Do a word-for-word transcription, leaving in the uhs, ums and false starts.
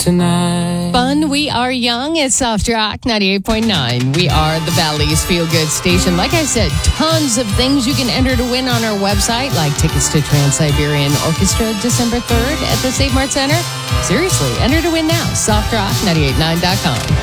tonight. Fun, we are young. It's Soft Rock ninety-eight point nine. We are the Valley's Feel Good station. Like I said, tons of things you can enter to win on our website, like tickets to Trans-Siberian Orchestra December third at the Save Mart Center. Seriously, enter to win now. soft rock nine eight nine dot com.